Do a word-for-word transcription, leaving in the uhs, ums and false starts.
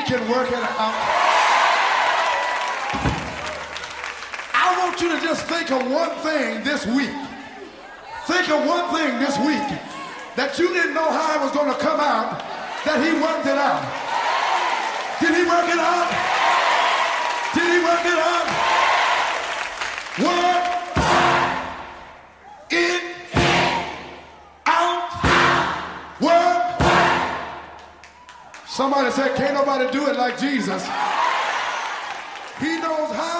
can work it out. I want you to just think of one thing this week. Think of one thing this week that you didn't know how it was going to come out, that he worked it out. Did he work it out? Did he work it out? Work it out. Work. Somebody said, can't nobody do it like Jesus. He knows how